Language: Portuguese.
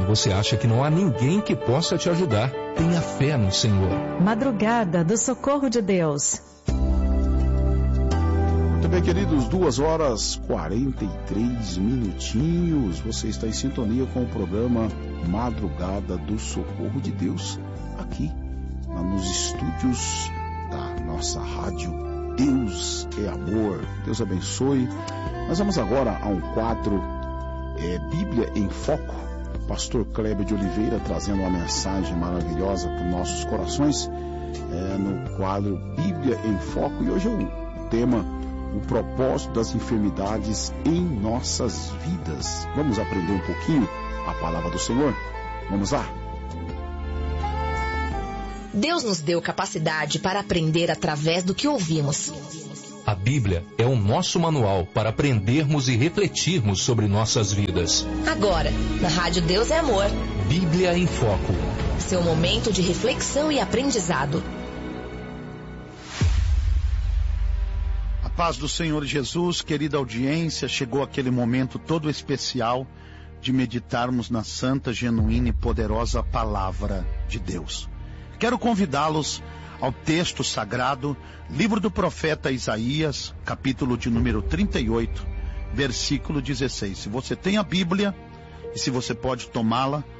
você acha que não há ninguém que possa te ajudar, tenha fé no Senhor. Madrugada do Socorro de Deus. Muito bem, queridos, 2h43. Você está em sintonia com o programa Madrugada do Socorro de Deus, aqui nos estúdios da nossa rádio Deus é Amor. Deus abençoe. Nós vamos agora a um quadro Bíblia em Foco. Pastor Kleber de Oliveira trazendo uma mensagem maravilhosa para os nossos corações no quadro Bíblia em Foco. E hoje é o tema: o propósito das enfermidades em nossas vidas. Vamos aprender um pouquinho a palavra do Senhor? Vamos lá? Deus nos deu capacidade para aprender através do que ouvimos. A Bíblia é o nosso manual para aprendermos e refletirmos sobre nossas vidas. Agora, na Rádio Deus é Amor. Bíblia em Foco. Seu momento de reflexão e aprendizado. A paz do Senhor Jesus, querida audiência, chegou aquele momento todo especial de meditarmos na santa, genuína e poderosa palavra de Deus. Quero convidá-los ao texto sagrado, livro do profeta Isaías, capítulo de número 38, versículo 16. Se você tem a Bíblia e se você pode tomá-la,